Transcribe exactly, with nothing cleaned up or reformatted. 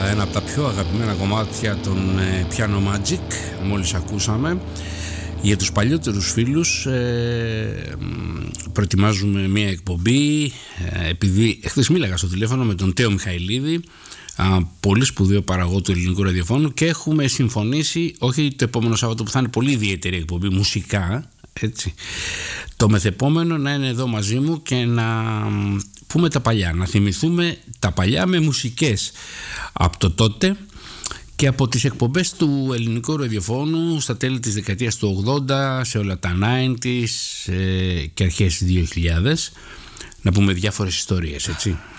ένα από τα πιο αγαπημένα κομμάτια των Piano Magic, μόλις ακούσαμε. Για τους παλιότερους φίλους ε, προετοιμάζουμε μια εκπομπή, ε, επειδή χθες μίλαγα στο τηλέφωνο με τον Τέο Μιχαηλίδη, α, πολύ σπουδαίο παραγωγό του ελληνικού ραδιοφώνου, και έχουμε συμφωνήσει, όχι το επόμενο Σάββατο που θα είναι πολύ ιδιαίτερη εκπομπή μουσικά, έτσι, το μεθεπόμενο να είναι εδώ μαζί μου και να πούμε τα παλιά, να θυμηθούμε τα παλιά με μουσικές από το τότε και από τις εκπομπές του ελληνικού ραδιοφώνου στα τέλη της δεκαετίας του ογδόντα, σε όλα τα ενενήντα ε, και αρχές δύο χιλιάδες, να πούμε διάφορες ιστορίες, έτσι.